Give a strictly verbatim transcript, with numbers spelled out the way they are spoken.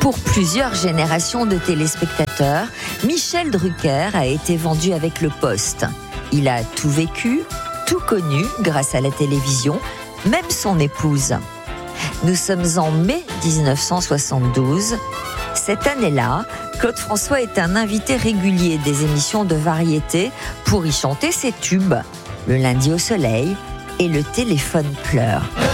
Pour plusieurs générations de téléspectateurs, Michel Drucker a été vendu avec le poste. Il a tout vécu, tout connu grâce à la télévision, même son épouse. Nous sommes en mai dix-neuf cent soixante-douze. Cette année-là, Claude François est un invité régulier des émissions de variété pour y chanter ses tubes. Le lundi au soleil et le téléphone pleure.